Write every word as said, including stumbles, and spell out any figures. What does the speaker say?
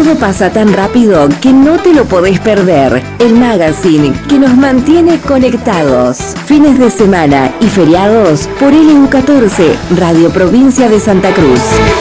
Todo pasa tan rápido que no te lo podés perder. El magazine que nos mantiene conectados. Fines de semana y feriados por L U catorce, Radio Provincia de Santa Cruz.